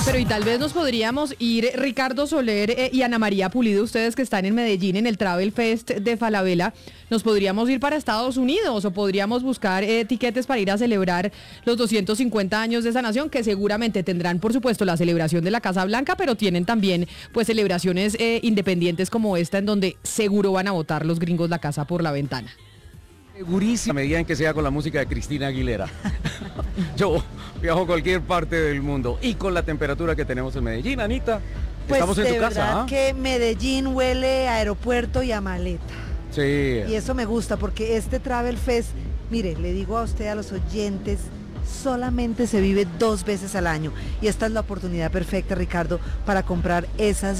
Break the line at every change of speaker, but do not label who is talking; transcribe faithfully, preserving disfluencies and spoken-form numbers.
Pero y tal vez nos podríamos ir, Ricardo Soler eh, y Ana María Pulido, ustedes que están en Medellín en el Travel Fest de Falabella, nos podríamos ir para Estados Unidos o podríamos buscar eh, tiquetes para ir a celebrar los doscientos cincuenta años de esa nación, que seguramente tendrán, por supuesto, la celebración de la Casa Blanca, pero tienen también pues celebraciones eh, independientes como esta, en donde seguro van a botar los gringos la casa por la ventana.
Segurísima, a medida en que sea con la música de Cristina Aguilera. Yo viajo a cualquier parte del mundo y con la temperatura que tenemos en Medellín, Anita,
pues
estamos en
de
tu
verdad
casa. ¿Ah?
Que Medellín huele a aeropuerto y a maleta.
Sí.
Y eso me gusta porque este Travel Fest, mire, le digo a usted, a los oyentes, solamente se vive dos veces al año y esta es la oportunidad perfecta, Ricardo, para comprar esas